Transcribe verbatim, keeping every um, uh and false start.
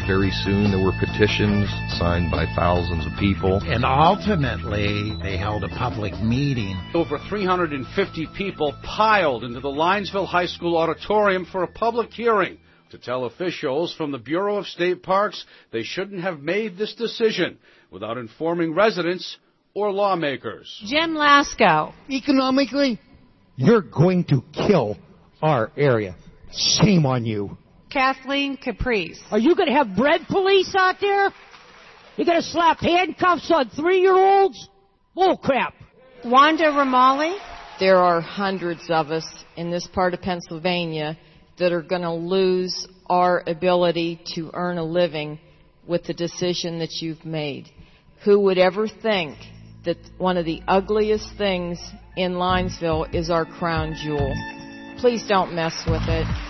very soon there were petitions signed by thousands of people. And ultimately, they held a public meeting. Over three hundred fifty people piled into the Linesville High School auditorium for a public hearing to tell officials from the Bureau of State Parks they shouldn't have made this decision without informing residents or lawmakers. Jim Lasko. Economically, you're going to kill our area. Shame on you. Kathleen Caprice. Are you going to have bread police out there? You're going to slap handcuffs on three-year-olds? Bull crap. Wanda Ramali. There are hundreds of us in this part of Pennsylvania that are going to lose our ability to earn a living with the decision that you've made. Who would ever think that one of the ugliest things in Linesville is our crown jewel? Please don't mess with it.